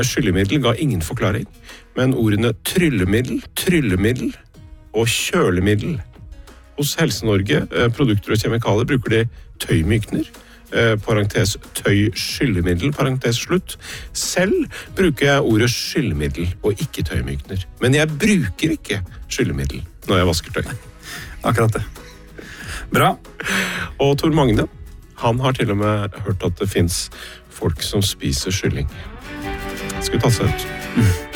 Skyllemiddel ga ingen forklaring, men ordene tryllemiddel og kjølemiddel. Hos Helse-Norge, produkter og kjemikalier, bruker de tøymykner, parentes tøyskyllemiddel, parentes slutt. Selv bruker jeg ordet skyllemiddel og ikke tøymykner. Men jeg bruker ikke skyllemiddel når jeg vasker tøy. Akkurat det. Bra. Og Tor Magne, han har til og med hørt at det finnes folk som spiser kylling. Skal vi ta seg ut?